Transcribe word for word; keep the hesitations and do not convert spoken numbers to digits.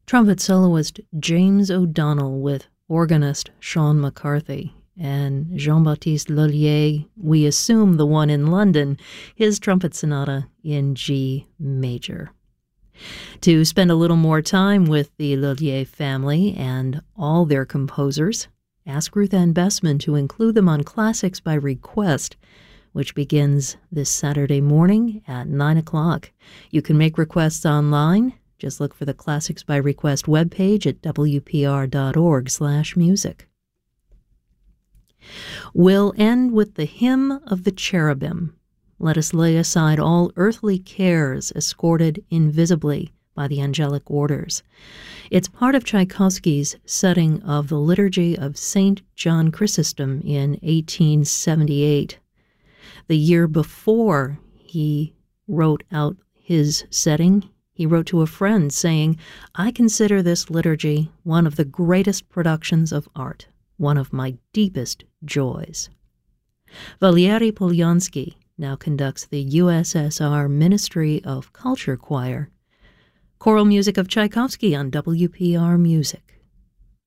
trumpet soloist James O'Donnell with organist Sean McCarthy, and Jean-Baptiste Lullier, we assume the one in London, his trumpet sonata in G major. To spend a little more time with the Lullier family and all their composers, ask Ruth Ann Bessman to include them on Classics by Request, which begins this Saturday morning at nine o'clock. You can make requests online. Just look for the Classics by Request webpage at w p r dot org slash music. We'll end with the Hymn of the Cherubim. Let us lay aside all earthly cares, escorted invisibly by the angelic orders. It's part of Tchaikovsky's setting of the Liturgy of Saint John Chrysostom in eighteen seventy-eight. The year before he wrote out his setting, he wrote to a friend saying, "I consider this liturgy one of the greatest productions of art, one of my deepest joys." Valery Polyansky now conducts the U S S R Ministry of Culture Choir. Choral music of Tchaikovsky on W P R Music.